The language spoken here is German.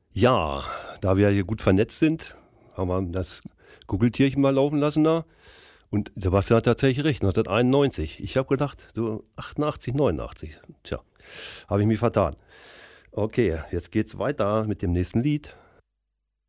Ja, da wir hier gut vernetzt sind, haben wir das Guggeltierchen mal laufen lassen da. Und Sebastian hat tatsächlich recht, 1991. Ich habe gedacht, so 88, 89. Tja, habe ich mich vertan. Okay, jetzt geht's weiter mit dem nächsten Lied.